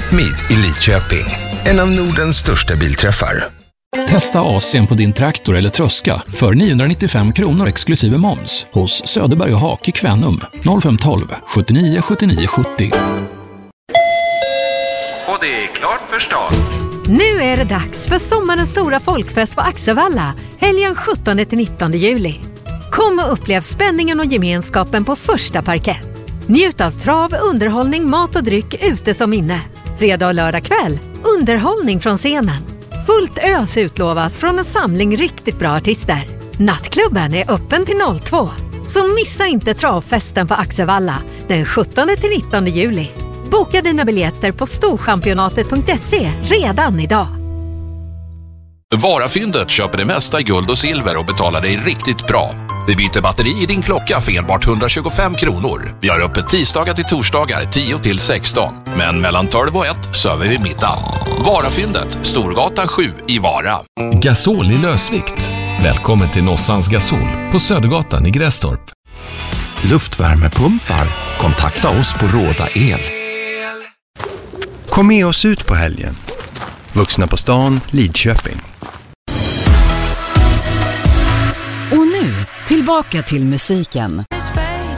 Mitt i Lidköping. En av Nordens största bilträffar. Testa AC:n på din traktor eller tröska för 995 kronor exklusive moms hos Söderberg och Hak i Kvänum 0512 79 79 70. Och det är klart för start. Nu är det dags för sommarens stora folkfest på Axevalla, helgen 17-19 juli. Kom och upplev spänningen och gemenskapen på första parkett. Njut av trav, underhållning, mat och dryck ute som inne. Fredag och lördag kväll, underhållning från scenen. Fullt ös utlovas från en samling riktigt bra artister. Nattklubben är öppen till 02. Så missa inte travfesten på Axevalla den 17-19 juli. Boka dina biljetter på storchampionatet.se redan idag. Varafyndet köper det mesta i guld och silver och betalar dig riktigt bra. Vi byter batteri i din klocka för enbart 125 kronor. Vi har öppet tisdagar till torsdagar 10 till 16. Men mellan 12 och 1 söver vi middag. Varafyndet, Storgatan 7 i Vara. Gasol i lösvikt. Välkommen till Nossans Gasol på Södergatan i Grästorp. Luftvärmepumpar. Kontakta oss på Råda El. Kom med oss ut på helgen. Vuxna på stan, Lidköping. Och nu, tillbaka till musiken.